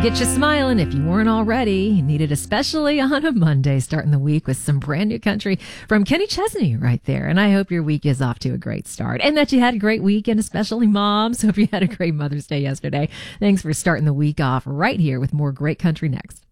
Get you smiling if you weren't already. You need it especially on a Monday, starting the week with some brand new country from Kenny Chesney right there. And I hope your week is off to a great start and that you had a great weekend, especially moms. Hope you had a great Mother's Day yesterday. Thanks for starting the week off right here with more great country next.